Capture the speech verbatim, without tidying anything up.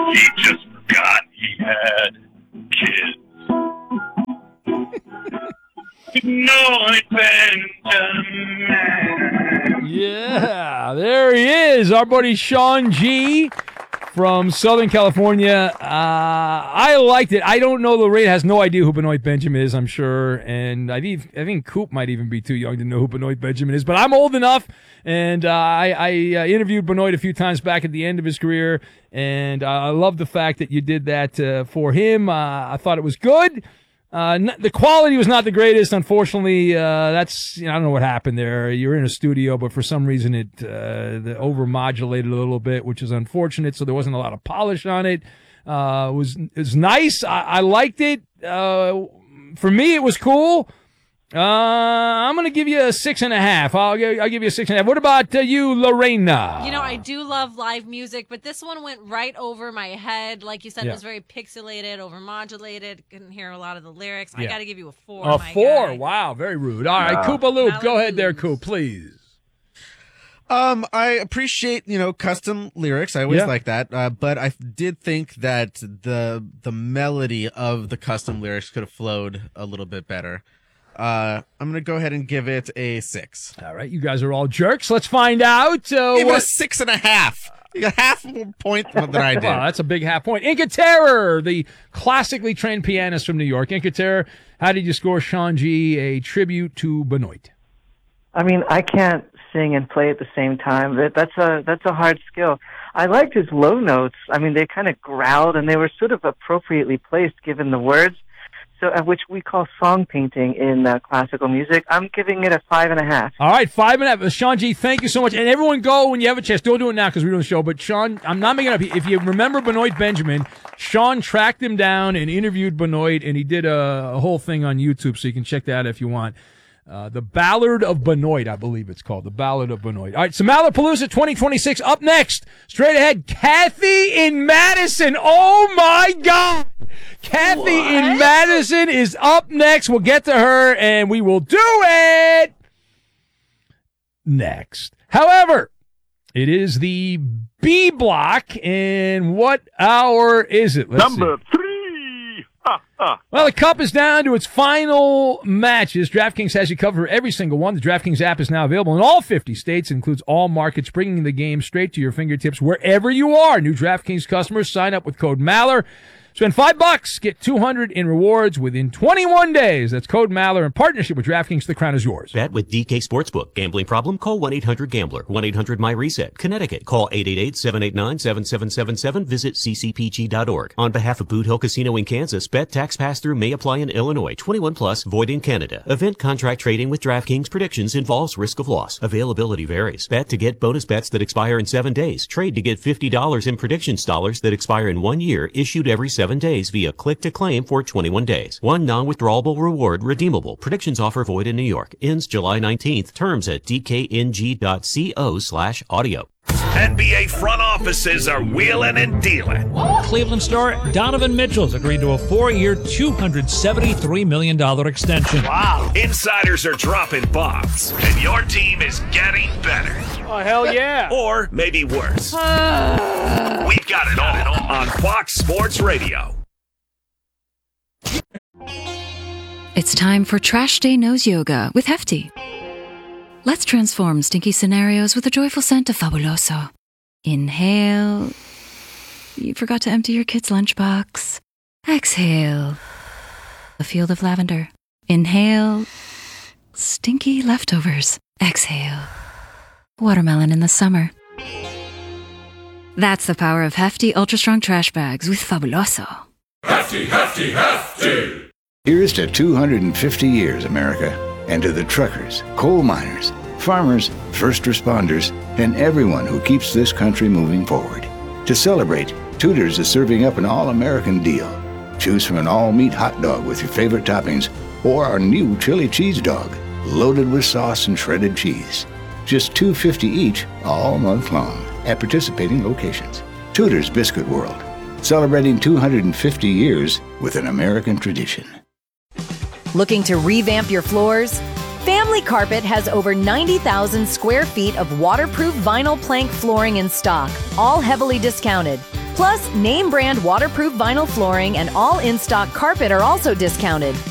He just forgot he had kids. Benoit Benjamin. Yeah, there he is, our buddy Sean G. from Southern California. Uh, I liked it. I don't know. Lorraine has no idea who Benoit Benjamin is, I'm sure. And I think, I think Coop might even be too young to know who Benoit Benjamin is. But I'm old enough. And uh, I, I uh, interviewed Benoit a few times back at the end of his career. And uh, I love the fact that you did that uh, for him. Uh, I thought it was good. Uh, n- the quality was not the greatest, unfortunately. Uh, that's, you know, I don't know what happened there. You're in a studio, but for some reason it, uh, the over-modulated a little bit, which is unfortunate. So there wasn't a lot of polish on it. Uh, it was, it was nice. I, I liked it. Uh, for me, it was cool. Uh, I'm going to give you a six and a half. I'll give, I'll give you a six and a half. What about uh, you, Lorena? You know, I do love live music, but this one went right over my head. Like you said, Yeah. it was very pixelated, overmodulated. Couldn't hear a lot of the lyrics. I Yeah. got to give you a four. A my four. guy. Wow, very rude. All right, Wow. Koopa Loop, Valid go ahead there, moves. Coop, please. Um, I appreciate, you know, custom lyrics. I always Yeah. like that. Uh, but I did think that the the melody of the custom lyrics could have flowed a little bit better. Uh, I'm gonna go ahead and give it a six. All right, you guys are all jerks. Let's find out. Uh, Give it a what... six and a half. You got half a point than I did. Wow, that's a big half point. Inca Terror, the classically trained pianist from New York. Inca Terror, how did you score Sean G a tribute to Benoit? I mean, I can't sing and play at the same time. That that's a that's a hard skill. I liked his low notes. I mean, they kind of growled, and they were sort of appropriately placed given the words. So, uh, which we call song painting in uh, classical music. I'm giving it a five and a half. All right, five and a half. Uh, Sean G, thank you so much. And everyone go when you have a chance. Don't do it now because we're doing the show. But Sean, I'm not making it up. If you remember Benoit Benjamin, Sean tracked him down and interviewed Benoit, and he did a, a whole thing on YouTube, so you can check that out if you want. Uh, the Ballad of Benoit, I believe it's called. The Ballad of Benoit. All right, so Malapalooza twenty twenty-six up next. Straight ahead, Kathy in Madison. Oh, my God. Kathy What? in Madison is up next. We'll get to her, and we will do it next. However, it is the B block, and what hour is it? Let's Number see. three. Ha, ha. Well, the Cup is down to its final matches. DraftKings has you covered for every single one. The DraftKings app is now available in all fifty states. It includes all markets, bringing the game straight to your fingertips wherever you are. New DraftKings customers sign up with code Maller. Spend five bucks, get two hundred in rewards within twenty-one days. That's code Maller in partnership with DraftKings. The crown is yours. Bet with D K Sportsbook. Gambling problem? Call one eight hundred gambler. one eight hundred my reset. Connecticut. Call eight eight eight, seven eight nine, seven seven seven seven. Visit c c p g dot org. On behalf of Boot Hill Casino in Kansas, bet tax pass-through may apply in Illinois. twenty-one plus, void in Canada. Event contract trading with DraftKings predictions involves risk of loss. Availability varies. Bet to get bonus bets that expire in seven days. Trade to get fifty dollars in predictions dollars that expire in one year, issued every seven days via click to claim for twenty-one days. One non-withdrawable reward redeemable. Predictions offer void in New York. Ends July nineteenth. Terms at d k n g dot co slash audio. N B A front offices are wheeling and dealing. Cleveland star Donovan Mitchell's agreed to a four-year, two hundred seventy-three million dollars extension. Wow. Insiders are dropping bombs, and your team is getting better. Oh, hell yeah. Or maybe worse. We've got it all on Fox Sports Radio. It's time for Trash Day Nose Yoga with Hefty. Let's transform stinky scenarios with a joyful scent of Fabuloso. Inhale. You forgot to empty your kid's lunchbox. Exhale. A field of lavender. Inhale. Stinky leftovers. Exhale. Watermelon in the summer. That's the power of Hefty Ultra Strong Trash Bags with Fabuloso. Hefty, hefty, hefty! Here's to two hundred fifty years, America, and to the truckers, coal miners, farmers, first responders, and everyone who keeps this country moving forward. To celebrate, Tudor's is serving up an all-American deal. Choose from an all-meat hot dog with your favorite toppings, or our new chili cheese dog, loaded with sauce and shredded cheese. Just two dollars and fifty cents each, all month long, at participating locations. Tudor's Biscuit World, celebrating two hundred fifty years with an American tradition. Looking to revamp your floors? Family Carpet has over ninety thousand square feet of waterproof vinyl plank flooring in stock, all heavily discounted. Plus, name brand waterproof vinyl flooring and all in-stock carpet are also discounted.